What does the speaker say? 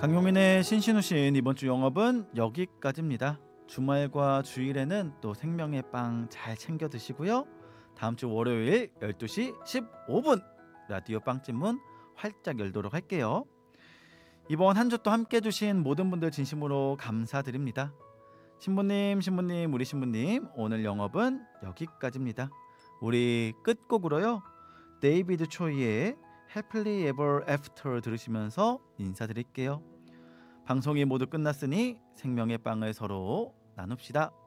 강용민의 신신우신 이번 주 영업은 여기까지입니다. 주말과 주일에는 또 생명의 빵 잘 챙겨 드시고요. 다음 주 월요일 12시 15분 라디오 빵집문 활짝 열도록 할게요. 이번 한 주 또 함께 해주신 모든 분들 진심으로 감사드립니다. 신부님, 우리 신부님, 오늘 영업은 여기까지입니다. 우리 끝곡으로요, 데이비드 초이의 Happily Ever After 들으시면서 인사드릴게요. 방송이 모두 끝났으니 생명의 빵을 서로 나눕시다.